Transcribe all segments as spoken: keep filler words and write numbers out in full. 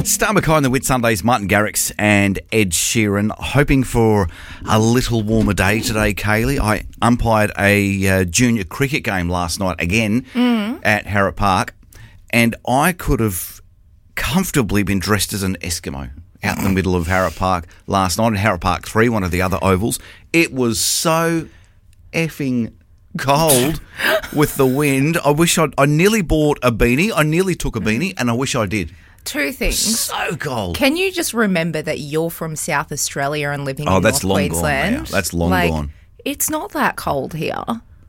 Star Mackay and the Whitsundays, Martin Garrix and Ed Sheeran, hoping for a little warmer day today, Kaylee. I umpired a uh, junior cricket game last night again mm. at Harrop Park, and I could have comfortably been dressed as an Eskimo out in the middle of Harrop Park last night, at Harrop Park three, one of the other ovals. It was so effing cold with the wind. I wish I'd, I nearly bought a beanie. I nearly took a beanie, and I wish I did. Two things. So cold. Can you just remember that you're from South Australia and living oh, in that's North long Queensland? Gone now. That's long like, gone. It's not that cold here.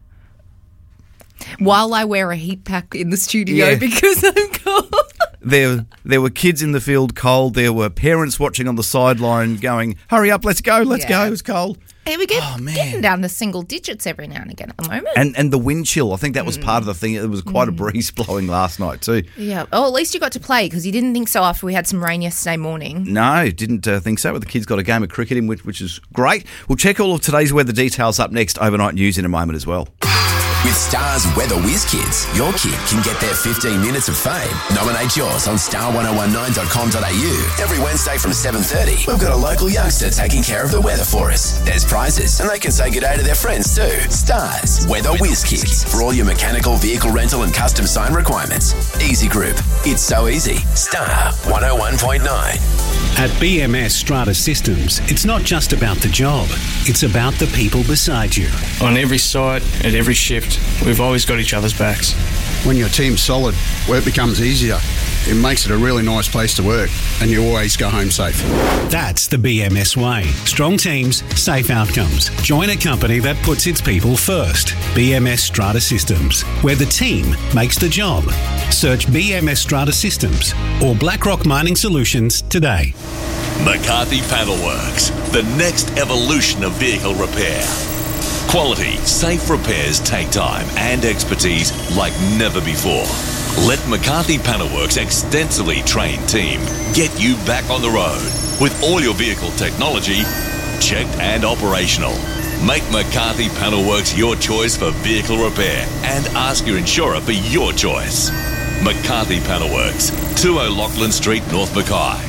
While I wear a heat pack in the studio Yeah. because I'm cold. There, there were kids in the field cold. There were parents watching on the sideline going, hurry up, let's go, let's Yeah. go. It was cold. Yeah, we get Oh, man. getting down to single digits every now and again at the moment. And and the wind chill, I think that was Mm. part of the thing. There was quite a breeze blowing last night too. Yeah. Oh, at least you got to play because you didn't think so after we had some rain yesterday morning. No, didn't uh, think so. But the kids got a game of cricket in, which, which is great. We'll check all of today's weather details up next. Overnight news in a moment as well. With Star's Weather Whiz Kids, your kid can get their fifteen minutes of fame. Nominate yours on star ten nineteen dot com dot a u. Every Wednesday from seven thirty, we've got a local youngster taking care of the weather for us. There's prizes, and they can say good day to their friends too. Star's Weather Whiz Kids, for all your mechanical, vehicle rental and custom sign requirements. Easy Group. It's so easy. Star one oh one point nine. At B M S Strata Systems, it's not just about the job, it's about the people beside you. On every site, at every shift, we've always got each other's backs. When your team's solid, work becomes easier. It makes it a really nice place to work, and you always go home safe. That's the B M S way. Strong teams, safe outcomes. Join a company that puts its people first. B M S Strata Systems, where the team makes the job. Search B M S Strata Systems or BlackRock Mining Solutions today. McCarthy Panelworks, the next evolution of vehicle repair. Quality, safe repairs take time and expertise like never before. Let McCarthy Panelworks' extensively trained team get you back on the road with all your vehicle technology checked and operational. Make McCarthy Panelworks your choice for vehicle repair and ask your insurer for your choice. McCarthy Panelworks, two O'Loughlin Street, North Mackay.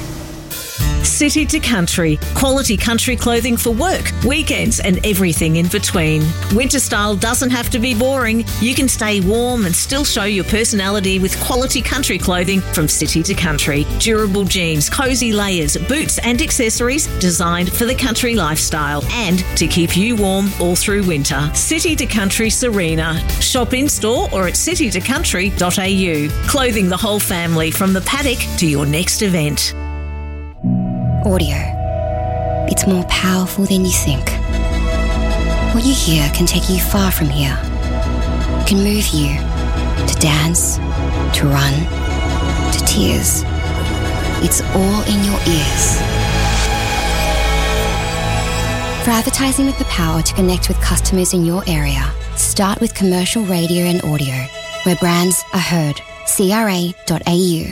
City to Country, quality country clothing for work, weekends and everything in between. Winter style doesn't have to be boring. You can stay warm and still show your personality with quality country clothing from City to Country. Durable jeans, cosy layers, boots and accessories designed for the country lifestyle and to keep you warm all through winter. City to Country Serena. Shop in store or at city to country dot a u. Clothing the whole family from the paddock to your next event. Audio. It's more powerful than you think. What you hear can take you far from here. It can move you to dance, to run, to tears. It's all in your ears. For advertising with the power to connect with customers in your area, start with commercial radio and audio, where brands are heard. c r a dot a u.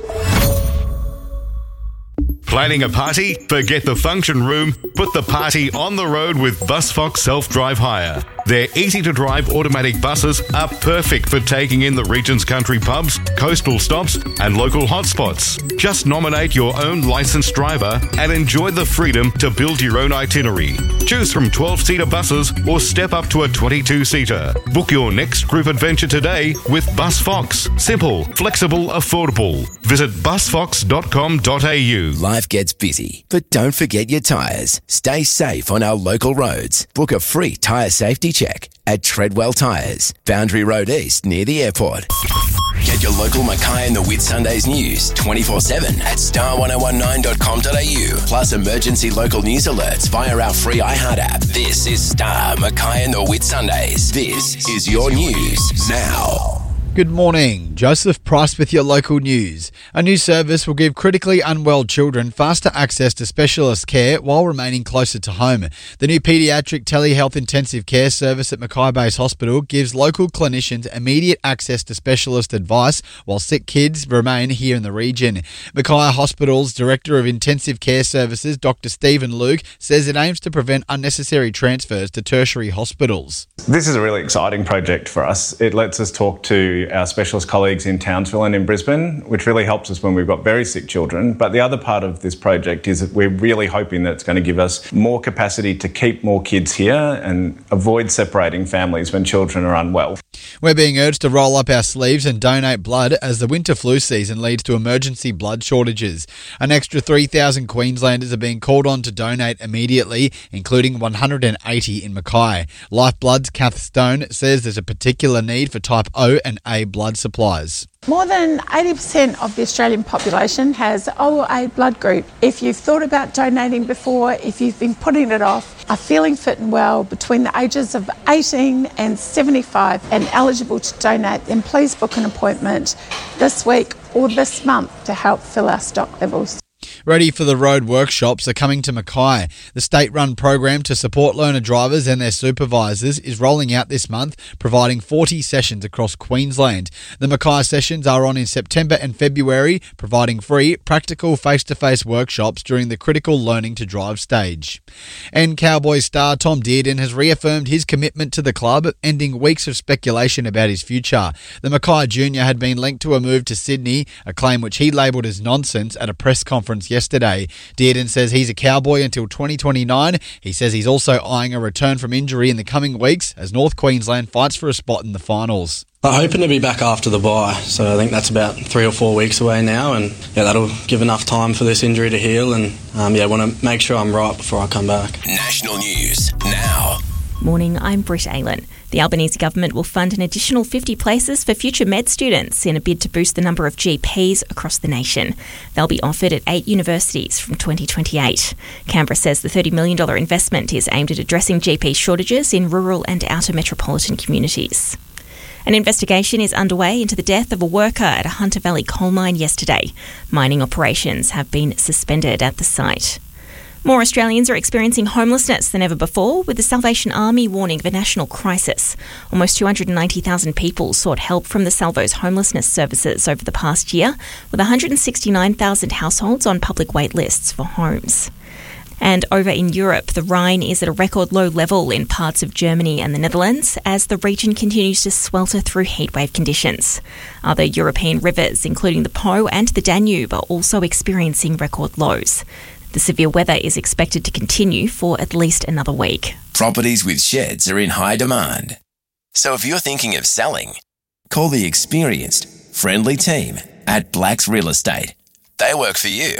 Planning a party? Forget the function room. Put the party on the road with BusFox Self-Drive Hire. Their easy-to-drive automatic buses are perfect for taking in the region's country pubs, coastal stops and local hotspots. Just nominate your own licensed driver and enjoy the freedom to build your own itinerary. Choose from twelve-seater buses or step up to a twenty-two-seater. Book your next group adventure today with BusFox. Simple, flexible, affordable. Visit bus fox dot com dot a u. Life gets busy, but don't forget your tyres. Stay safe on our local roads. Book a free tyre safety check at Treadwell Tyres, Boundary Road East near the airport. Get your local Mackay and the Whitsundays news twenty-four seven at star ten nineteen dot com dot a u. Plus emergency local news alerts via our free iHeart app. This is Star, Mackay and the Whitsundays. This is your news now. Good morning. Joseph Price with your local news. A new service will give critically unwell children faster access to specialist care while remaining closer to home. The new paediatric telehealth intensive care service at Mackay Base Hospital gives local clinicians immediate access to specialist advice while sick kids remain here in the region. Mackay Hospital's Director of Intensive Care Services, Doctor Stephen Luke, says it aims to prevent unnecessary transfers to tertiary hospitals. This is a really exciting project for us. It lets us talk to to our specialist colleagues in Townsville and in Brisbane, which really helps us when we've got very sick children. But the other part of this project is that we're really hoping that it's going to give us more capacity to keep more kids here and avoid separating families when children are unwell. We're being urged to roll up our sleeves and donate blood as the winter flu season leads to emergency blood shortages. An extra three thousand Queenslanders are being called on to donate immediately, including one hundred eighty in Mackay. Lifeblood's Kath Stone says there's a particular need for type O and A blood supplies. More than eighty percent of the Australian population has O or A blood group. If you've thought about donating before, if you've been putting it off, are feeling fit and well between the ages of eighteen and seventy-five and eligible to donate, then please book an appointment this week or this month to help fill our stock levels. Ready for the Road workshops are coming to Mackay. The state-run program to support learner drivers and their supervisors is rolling out this month, providing forty sessions across Queensland. The Mackay sessions are on in September and February, providing free, practical face-to-face workshops during the critical learning to drive stage. And Cowboys star Tom Dearden has reaffirmed his commitment to the club, ending weeks of speculation about his future. The Mackay Junior had been linked to a move to Sydney, a claim which he labelled as nonsense at a press conference yesterday. Dearden says he's a Cowboy until twenty twenty-nine. He says he's also eyeing a return from injury in the coming weeks as North Queensland fights for a spot in the finals. I'm hoping to be back after the bye, so I think that's about three or four weeks away now, and yeah, that'll give enough time for this injury to heal, and um, yeah, I want to make sure I'm right before I come back. National news now. Morning, I'm Britt Aylen. The Albanese government will fund an additional fifty places for future med students in a bid to boost the number of G Ps across the nation. They'll be offered at eight universities from twenty twenty-eight. Canberra says the thirty million dollars investment is aimed at addressing G P shortages in rural and outer metropolitan communities. An investigation is underway into the death of a worker at a Hunter Valley coal mine yesterday. Mining operations have been suspended at the site. More Australians are experiencing homelessness than ever before, with the Salvation Army warning of a national crisis. Almost two hundred ninety thousand people sought help from the Salvo's homelessness services over the past year, with one hundred sixty-nine thousand households on public wait lists for homes. And over in Europe, the Rhine is at a record low level in parts of Germany and the Netherlands as the region continues to swelter through heatwave conditions. Other European rivers, including the Po and the Danube, are also experiencing record lows. The severe weather is expected to continue for at least another week. Properties with sheds are in high demand. So if you're thinking of selling, call the experienced, friendly team at Blacks Real Estate. They work for you.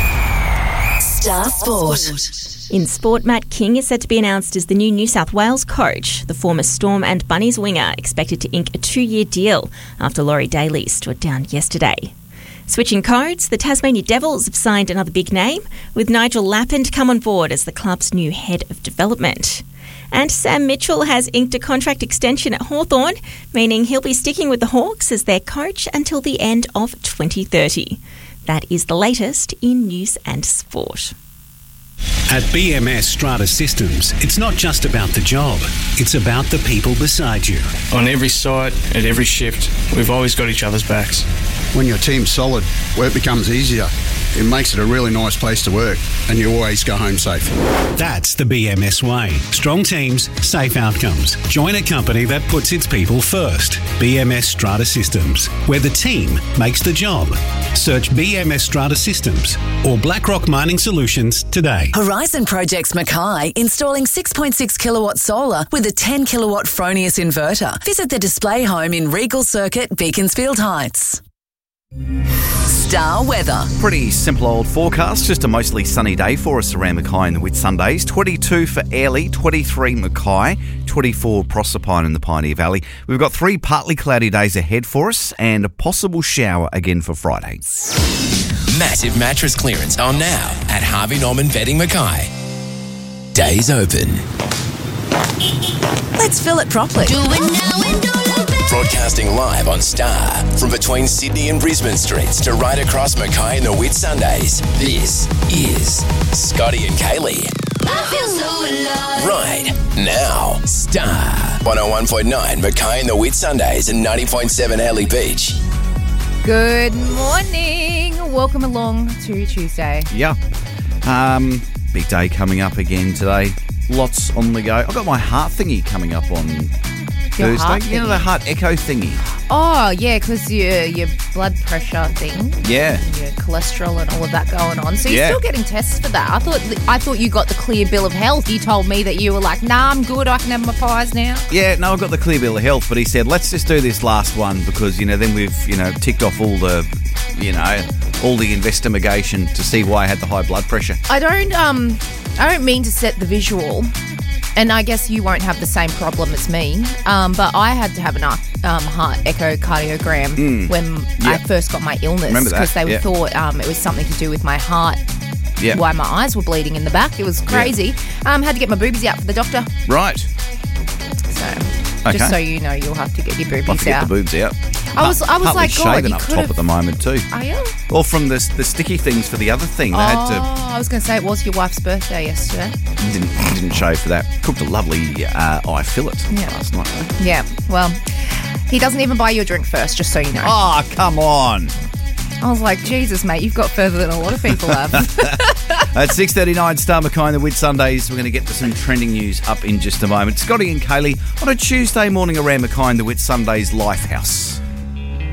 Star Sport. In sport, Matt King is set to be announced as the new New South Wales coach. The former Storm and Bunnies winger expected to ink a two-year deal after Laurie Daly stood down yesterday. Switching codes, the Tasmania Devils have signed another big name, with Nigel Lappin to come on board as the club's new head of development. And Sam Mitchell has inked a contract extension at Hawthorn, meaning he'll be sticking with the Hawks as their coach until the end of twenty thirty. That is the latest in news and sport. At B M S Strata Systems, it's not just about the job, it's about the people beside you. On every site, at every shift, we've always got each other's backs. When your team's solid, work becomes easier. It makes it a really nice place to work, and you always go home safe. That's the B M S way. Strong teams, safe outcomes. Join a company that puts its people first. B M S Strata Systems, where the team makes the job. Search B M S Strata Systems or BlackRock Mining Solutions today. Horizon Projects Mackay installing six point six kilowatt solar with a ten kilowatt Fronius inverter. Visit the display home in Regal Circuit, Beaconsfield Heights. Star weather. Pretty simple old forecast, just a mostly sunny day for us around Mackay and the Whitsundays. twenty-two for Airlie, twenty-three Mackay, twenty-four Proserpine in the Pioneer Valley. We've got three partly cloudy days ahead for us and a possible shower again for Friday. Massive mattress clearance on now at Harvey Norman Bedding Mackay. Days open. Let's fill it properly. Do it now and do it. Broadcasting live on Star from between Sydney and Brisbane streets to right across Mackay and the Whitsundays. This is Scotty and Kaylee. I feel so alive. Right now, Star one oh one point nine Mackay and the Whitsundays and ninety point seven Airlie Beach. Good morning. Welcome along to Tuesday. Yeah. Um, big day coming up again today. Lots on the go. I've got my heart thingy coming up on Your Thursday. heart You know, thingy? the heart echo thingy. Oh, yeah, because your, your blood pressure thing. Yeah. And your cholesterol and all of that going on. So you're Yeah. still getting tests for that. I thought I thought you got the clear bill of health. You told me that you were like, nah, I'm good. I can have my pies now. Yeah, no, I've got the clear bill of health, but he said, let's just do this last one because, you know, then we've, you know, ticked off all the, you know, all the investigation to see why I had the high blood pressure. I don't um I don't mean to set the visual, and I guess you won't have the same problem as me. Um, but I had to have an um, heart echocardiogram Mm. when Yeah. I first got my illness Remember that, because they yeah. thought um, it was something to do with my heart. Yeah. Why my eyes were bleeding in the back. It was crazy. Um, had to get my boobies out for the doctor. Right. So Okay. just so you know, you'll have to get your boobies I'll have to get out. the boobs out. I was- I was Partly like, God, shaven you up could've- top at the moment too. Are you? Well, from the the sticky things for the other thing, they oh, had to I was going to say it was your wife's birthday yesterday. didn't didn't shave for that. Cooked a lovely uh, eye fillet Yeah. last night. Though. Yeah. Well, he doesn't even buy you a drink first, just so you know. Oh, come on. I was like, Jesus, mate, you've got further than a lot of people have. At six thirty-nine, Star Mackay and the Whit Sundays. We're going to get to some trending news up in just a moment. Scotty and Kaylee on a Tuesday morning around Mackay and the Whit Sundays Lifehouse.